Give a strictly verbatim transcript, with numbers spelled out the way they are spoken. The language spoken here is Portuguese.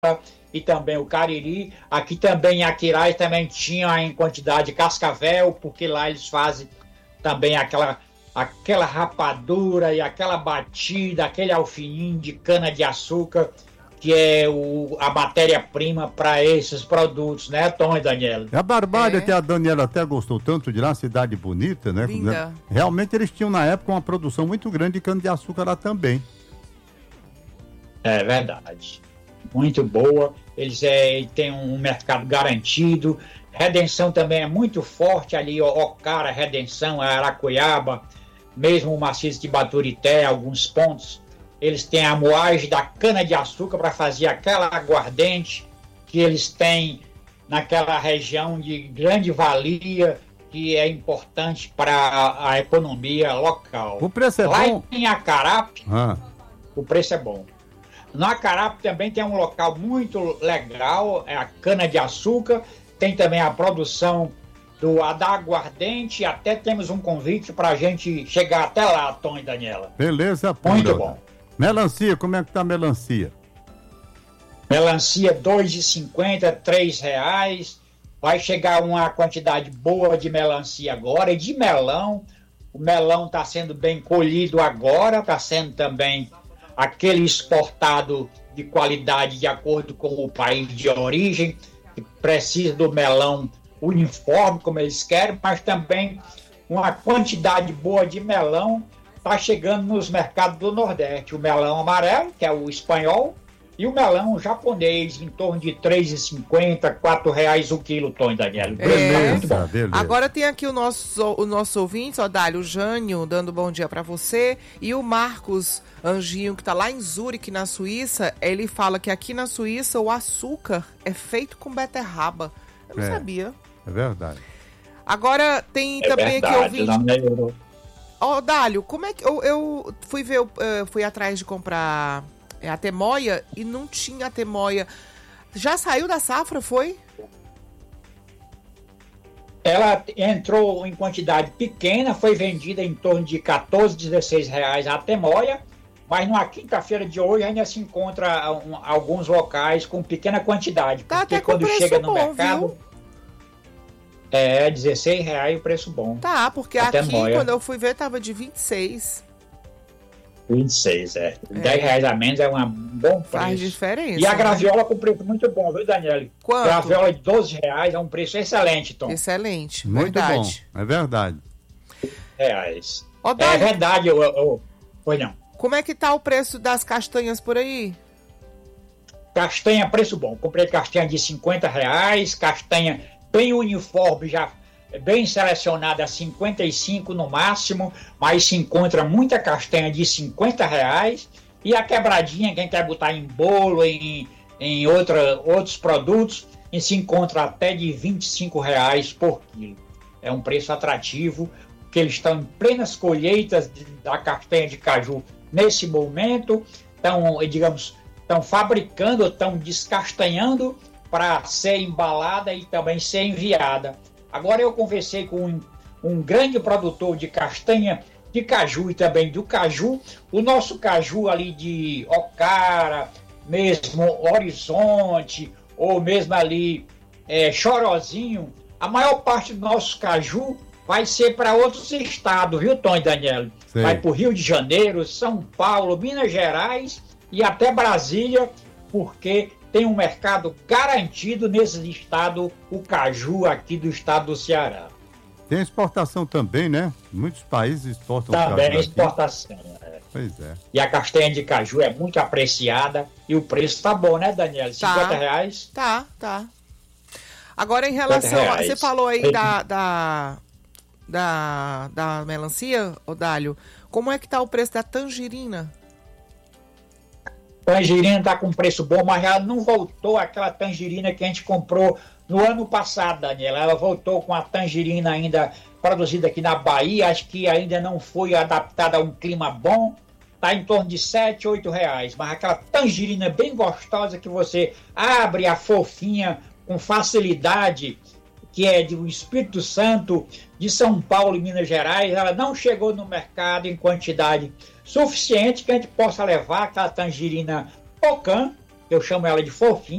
e também o cariri. Aqui também em Aquiraz também tinha em quantidade cascavel, porque lá eles fazem também aquela, aquela rapadura e aquela batida, aquele alfinim de cana-de-açúcar, que é o, a matéria-prima para esses produtos, né, Tom e Daniela? A Barbária, É. que a Daniela até gostou tanto de lá, cidade bonita, né? Linda. Realmente eles tinham na época uma produção muito grande de cana-de-açúcar lá também. É verdade. Muito boa. Eles é, têm um mercado garantido. Redenção também é muito forte ali, Ocara, Redenção, Aracuiaba, mesmo o maciço de Baturité, alguns pontos. Eles têm a moagem da cana-de-açúcar para fazer aquela aguardente que eles têm naquela região de grande valia, que é importante para a, a economia local. O preço é Lá bom? em Acarape, Ah. o preço é bom. No Acarape também tem um local muito legal, é a cana-de-açúcar, tem também a produção do da aguardente, até temos um convite para a gente chegar até lá, Tom e Daniela. Beleza, pura. Muito bom. Melancia, como é que tá a melancia? Melancia dois reais e cinquenta centavos, três reais. Vai chegar uma quantidade boa de melancia agora e de melão. O melão está sendo bem colhido agora, está sendo também aquele exportado de qualidade de acordo com o país de origem, que precisa do melão uniforme, como eles querem, mas também uma quantidade boa de melão está chegando nos mercados do Nordeste. O melão amarelo, que é o espanhol, e o melão japonês, em torno de três reais e cinquenta centavos, quatro reais o quilo, Tom e Daniela. É. Muito bom. Beleza. Agora tem aqui o nosso, o nosso ouvinte, ó, Dálio, o Jânio, dando bom dia pra você. E o Marcos Anjinho, que tá lá em Zurique, na Suíça, ele fala que aqui na Suíça o açúcar é feito com beterraba. Eu não É. sabia. É verdade. Agora tem É também verdade, aqui ouvinte. não melhorou. Ó, Dálio, como é que. Eu, eu fui ver, eu, eh, fui atrás de comprar é, a temoia e não tinha a temoia. Já saiu da safra, foi? Ela entrou em quantidade pequena, foi vendida em torno de quatorze, dezesseis reais a temoia, mas na quinta-feira de hoje ainda se encontra um, alguns locais com pequena quantidade, Tá porque até com quando preço chega no bom, mercado, viu? é dezesseis reais o preço bom. Tá, porque A aqui, temoia. quando eu fui ver, tava de vinte e seis. vinte e seis, é. dez reais a menos é um bom Faz preço. diferença. E a né? graviola com preço muito bom, viu, Daniele? Quanto? Graviola de doze reais é um preço excelente, Tom. Excelente, Muito verdade. bom. É verdade. Reais. Ó, É Dálio, verdade, eu, eu, eu... Pois não. como é que tá o preço das castanhas por aí? Castanha, preço bom. Comprei castanha de cinquenta reais, castanha bem uniforme, já bem selecionada, cinquenta e cinco no máximo, mas se encontra muita castanha de cinquenta reais. E a quebradinha, quem quer botar em bolo, em, em outra, outros produtos, e se encontra até de vinte e cinco reais por quilo. É um preço atrativo, porque eles estão em plenas colheitas de, da castanha de caju nesse momento, estão, digamos, estão fabricando, estão descastanhando para ser embalada e também ser enviada. Agora eu conversei com um, um grande produtor de castanha de caju e também do caju. O nosso caju ali de Ocara, mesmo Horizonte, ou mesmo ali é, Chorozinho, a maior parte do nosso caju vai ser para outros estados, viu, Tom e Daniela? Sei. Vai para o Rio de Janeiro, São Paulo, Minas Gerais e até Brasília, porque tem um mercado garantido nesse estado, o caju aqui do estado do Ceará. Tem exportação também, né? Muitos países exportam Também caju aqui. exportação. É. Pois é. E a castanha de caju é muito apreciada e o preço tá bom, né, Daniela? Tá. cinquenta reais. Tá, tá. Agora, em relação. a- reais. Você falou aí da, da, da, da melancia, Odálio. Como é que tá o preço da tangerina? Tangerina está com preço bom, mas ela não voltou àquela tangerina que a gente comprou no ano passado, Daniela. Ela voltou com a tangerina ainda produzida aqui na Bahia, acho que ainda não foi adaptada a um clima bom. Está em torno de sete, oito reais. Mas aquela tangerina bem gostosa que você abre a fofinha com facilidade, que é do Espírito Santo, de São Paulo e Minas Gerais, ela não chegou no mercado em quantidade suficiente que a gente possa levar aquela tangerina pocã, eu chamo ela de fofinha,